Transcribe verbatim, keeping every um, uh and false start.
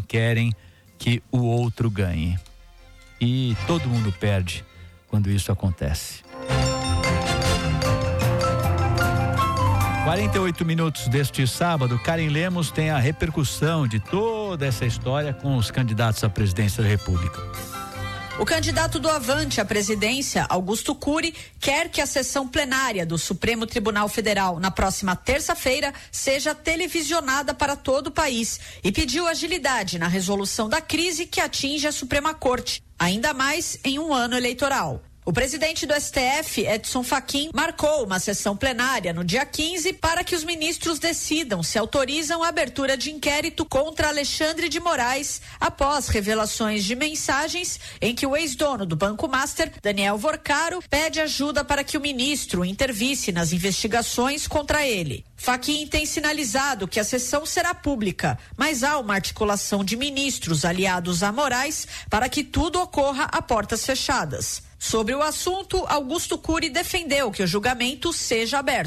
querem que o outro ganhe. E todo mundo perde quando isso acontece. quarenta e oito minutos deste sábado, Karen Lemos tem a repercussão de toda essa história com os candidatos à presidência da República. O candidato do Avante à presidência, Augusto Cury, quer que a sessão plenária do Supremo Tribunal Federal na próxima terça-feira seja televisionada para todo o país e pediu agilidade na resolução da crise que atinge a Suprema Corte, ainda mais em um ano eleitoral. O presidente do S T F, Edson Fachin, marcou uma sessão plenária no dia quinze para que os ministros decidam se autorizam a abertura de inquérito contra Alexandre de Moraes após revelações de mensagens em que o ex-dono do Banco Master, Daniel Vorcaro, pede ajuda para que o ministro intervisse nas investigações contra ele. Fachin tem sinalizado que a sessão será pública, mas há uma articulação de ministros aliados a Moraes para que tudo ocorra a portas fechadas. Sobre o assunto, Augusto Cury defendeu que o julgamento seja aberto.